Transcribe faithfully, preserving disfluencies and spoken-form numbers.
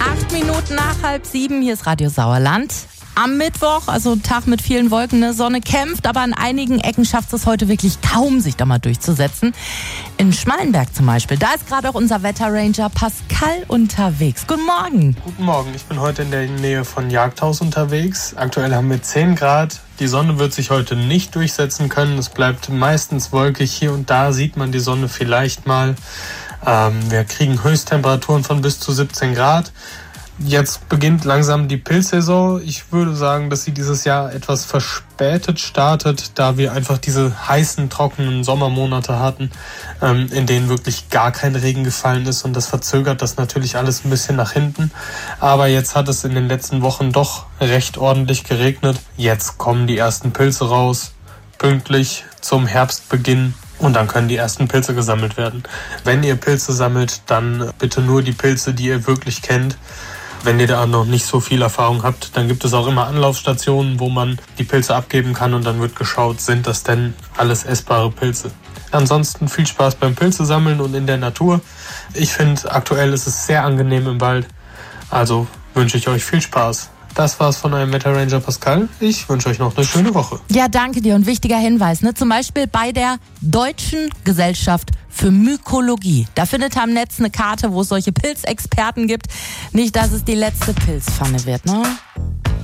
Acht Minuten nach halb sieben, hier ist Radio Sauerland. Am Mittwoch, also ein Tag mit vielen Wolken, eine Sonne kämpft, aber an einigen Ecken schafft es heute wirklich kaum, sich da mal durchzusetzen. In Schmallenberg zum Beispiel, da ist gerade auch unser Wetterranger Pascal unterwegs. Guten Morgen. Guten Morgen, ich bin heute in der Nähe von Jagdhaus unterwegs. Aktuell haben wir zehn Grad. Die Sonne wird sich heute nicht durchsetzen können. Es bleibt meistens wolkig. Hier und da sieht man die Sonne vielleicht mal. Ähm, wir kriegen Höchsttemperaturen von bis zu siebzehn Grad. Jetzt beginnt langsam die Pilzsaison. Ich würde sagen, dass sie dieses Jahr etwas verspätet startet, da wir einfach diese heißen, trockenen Sommermonate hatten, ähm, in denen wirklich gar kein Regen gefallen ist. Und das verzögert das natürlich alles ein bisschen nach hinten. Aber jetzt hat es in den letzten Wochen doch recht ordentlich geregnet. Jetzt kommen die ersten Pilze raus, pünktlich zum Herbstbeginn. Und dann können die ersten Pilze gesammelt werden. Wenn ihr Pilze sammelt, dann bitte nur die Pilze, die ihr wirklich kennt. Wenn ihr da noch nicht so viel Erfahrung habt, dann gibt es auch immer Anlaufstationen, wo man die Pilze abgeben kann und dann wird geschaut, sind das denn alles essbare Pilze. Ansonsten viel Spaß beim Pilze sammeln und in der Natur. Ich finde, aktuell ist es sehr angenehm im Wald, also wünsche ich euch viel Spaß. Das war's von eurem Wetterranger Pascal. Ich wünsche euch noch eine schöne Woche. Ja, danke dir. Und wichtiger Hinweis, ne? Zum Beispiel bei der Deutschen Gesellschaft für Mykologie. Da findet ihr am Netz eine Karte, wo es solche Pilzexperten gibt. Nicht, dass es die letzte Pilzpfanne wird, ne?